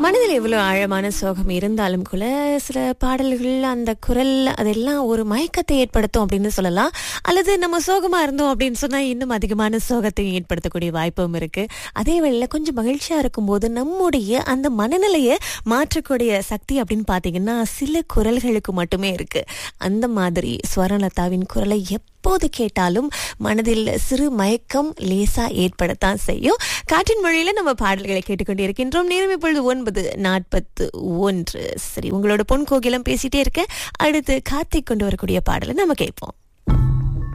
மனதில் எவ்வளவு ஆழமான சோகம் இருந்தாலும் கூட சில பாடல்கள் அந்த குரல் அதெல்லாம் ஒரு மயக்கத்தை ஏற்படுத்தும் அப்படின்னு சொல்லலாம். அல்லது நம்ம சோகமா இருந்தோம் அப்படின்னு சொன்னா இன்னும் அதிகமான சோகத்தை ஏற்படுத்தக்கூடிய வாய்ப்பும் இருக்கு. அதே வேளையில கொஞ்சம் மகிழ்ச்சியா இருக்கும்போது நம்முடைய அந்த மனநிலையை மாற்றக்கூடிய சக்தி அப்படின்னு பாத்தீங்கன்னா சில குரல்களுக்கு மட்டுமே இருக்கு. அந்த மாதிரி ஸ்வர்ணலதாவின் குரலை எப்போது கேட்டாலும் மனதில் சிறு மயக்கம் லேசா ஏற்படத்தான் செய்யும். காற்றின் மொழியில நம்ம பாடல்களை கேட்டுக்கொண்டே இருக்கின்றோம். நேரம் இப்பொழுது 9:41. சரி, உங்களோட பொன் கோகிலம் பேசிட்டே இருக்க. அடுத்து கார்த்திக் கொண்டு வரக்கூடிய பாடலை நம்ம கேட்போம்.